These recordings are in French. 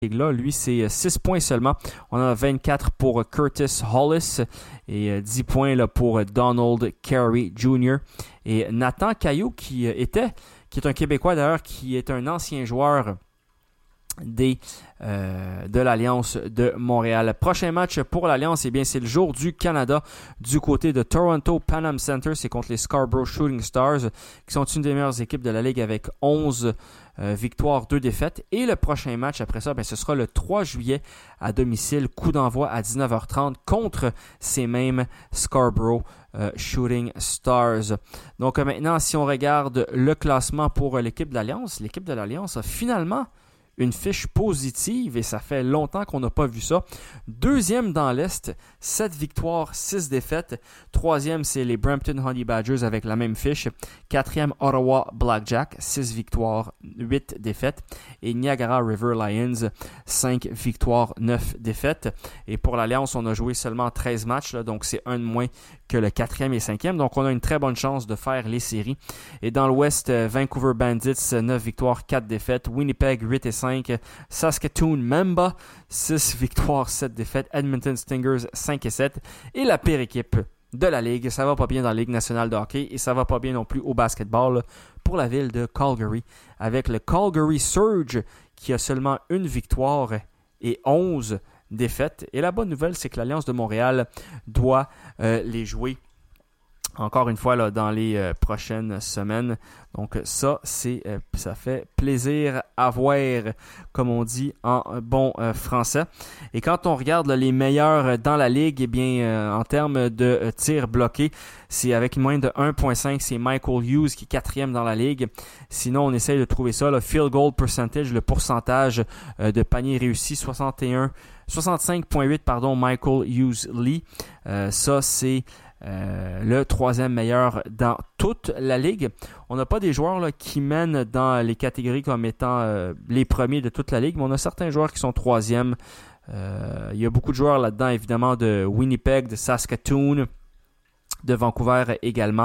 Ligue-là. Lui, c'est 6 points seulement. On a 24 pour Curtis Hollis et 10 points là, pour Donald Carey Jr. Et Nathan Caillot, qui est un Québécois d'ailleurs, qui est un ancien joueur de l'Alliance de Montréal. Prochain match pour l'Alliance, eh bien, c'est le jour du Canada du côté de Toronto Pan Am Center. C'est contre les Scarborough Shooting Stars, qui sont une des meilleures équipes de la Ligue avec 11 victoires, 2 défaites. Et le prochain match après ça, ce sera le 3 juillet à domicile. Coup d'envoi à 19h30 contre ces mêmes Scarborough Shooting Stars. Donc maintenant, si on regarde le classement pour l'équipe de l'Alliance a finalement une fiche positive et ça fait longtemps qu'on n'a pas vu ça. Deuxième dans l'Est, 7 victoires, 6 défaites. Troisième, c'est les Brampton Honey Badgers avec la même fiche. Quatrième, Ottawa Blackjack, 6 victoires, 8 défaites. Et Niagara River Lions, 5 victoires, 9 défaites. Et pour l'Alliance, on a joué seulement 13 matchs, là, donc c'est un de moins que le 4e et 5e. Donc on a une très bonne chance de faire les séries. Et dans l'Ouest, Vancouver Bandits, 9 victoires, 4 défaites. Winnipeg, 8 et 5. Saskatoon Mamba, 6 victoires, 7 défaites. Edmonton Stingers, 5 et 7. Et la pire équipe de la Ligue, ça va pas bien dans la Ligue nationale de hockey et ça va pas bien non plus au basketball pour la ville de Calgary, avec le Calgary Surge qui a seulement une victoire et 11 défaites. Et la bonne nouvelle, c'est que l'Alliance de Montréal doit les jouer encore une fois là, dans les prochaines semaines. Donc ça fait plaisir à voir, comme on dit en bon français. Et quand on regarde là, les meilleurs dans la ligue, eh bien en termes de tirs bloqués, c'est avec une moyenne de 1.5, c'est Michael Hughes qui est 4e dans la ligue. Sinon, on essaye de trouver ça, le field goal percentage, le pourcentage de paniers réussis, 65.8, Michael Hughes Lee. Ça, c'est le 3e meilleur dans toute la ligue. On n'a pas des joueurs là, qui mènent dans les catégories comme étant les premiers de toute la ligue, mais on a certains joueurs qui sont 3e. Il y a beaucoup de joueurs là-dedans, évidemment, de Winnipeg, de Saskatoon, de Vancouver également,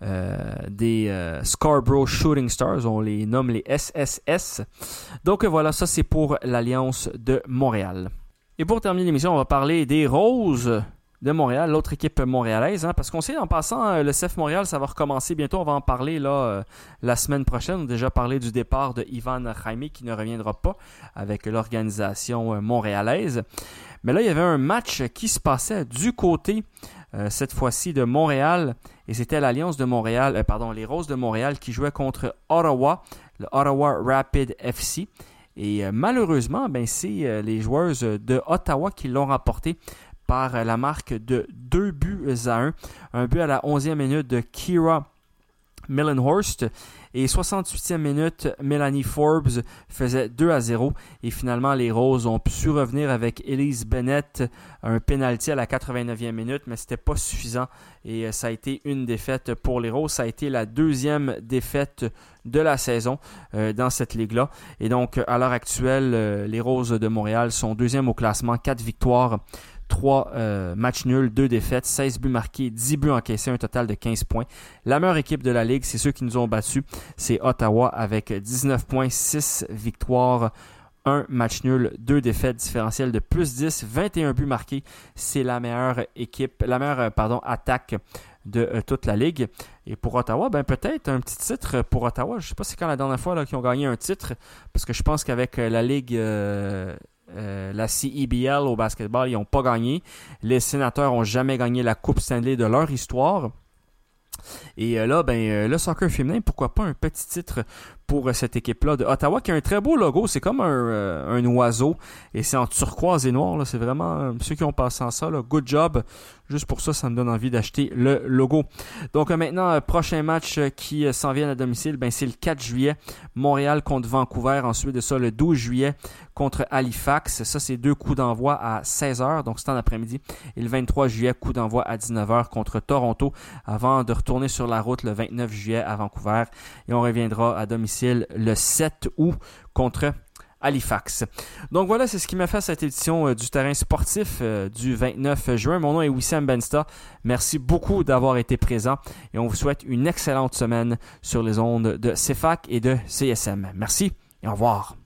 des Scarborough Shooting Stars, on les nomme les SSS. Donc voilà, ça c'est pour l'Alliance de Montréal. Et pour terminer l'émission, on va parler des Roses de Montréal, l'autre équipe montréalaise, parce qu'on sait en passant, le CF Montréal, ça va recommencer bientôt, on va en parler là la semaine prochaine. On a déjà parlé du départ de Ivan Jaime qui ne reviendra pas avec l'organisation montréalaise. Mais là, il y avait un match qui se passait du côté, cette fois-ci, de Montréal, et c'était l'Alliance de Montréal, les Roses de Montréal qui jouaient contre Ottawa, le Ottawa Rapid FC. Et malheureusement, c'est les joueuses de Ottawa qui l'ont remporté par la marque de 2 buts à 1. Un but à la 11e minute de Kira Millenhorst et 68e minute, Melanie Forbes faisait 2-0 et finalement les Roses ont su revenir avec Elise Bennett, un pénalty à la 89e minute, mais c'était pas suffisant et ça a été une défaite pour les Roses. Ça a été la 2e défaite de la saison dans cette ligue-là. Et donc à l'heure actuelle, les Roses de Montréal sont 2e au classement, 4 victoires, 3 matchs nuls, 2 défaites, 16 buts marqués, 10 buts encaissés, un total de 15 points. La meilleure équipe de la Ligue, c'est ceux qui nous ont battus, c'est Ottawa avec 19 points, 6 victoires, 1 match nul, 2 défaites, différentiel de plus 10, 21 buts marqués. C'est la meilleure attaque de toute la Ligue. Et pour Ottawa, peut-être un petit titre pour Ottawa. Je ne sais pas c'est quand la dernière fois là, qu'ils ont gagné un titre, parce que je pense qu'avec la Ligue... la CEBL au basketball, ils n'ont pas gagné. Les Sénateurs n'ont jamais gagné la Coupe Stanley de leur histoire. Et là, le soccer féminin, pourquoi pas un petit titre pour cette équipe-là de Ottawa qui a un très beau logo. C'est comme un oiseau et c'est en turquoise et noir. Là. C'est vraiment ceux qui ont passé en ça. Là, good job. Juste pour ça, ça me donne envie d'acheter le logo. Donc maintenant, prochain match qui s'en vient à domicile, c'est le 4 juillet. Montréal contre Vancouver. Ensuite de ça, le 12 juillet contre Halifax. Ça, c'est 2 coups d'envoi à 16h, donc c'est en après-midi. Et le 23 juillet, coup d'envoi à 19h contre Toronto avant de retourner sur la route le 29 juillet à Vancouver. Et on reviendra à domicile le 7 août contre Halifax. Donc voilà, c'est ce qui m'a fait cette édition du terrain sportif du 29 juin. Mon nom est Wissam Bensta. Merci beaucoup d'avoir été présent et on vous souhaite une excellente semaine sur les ondes de CFAC et de CSM. Merci et au revoir.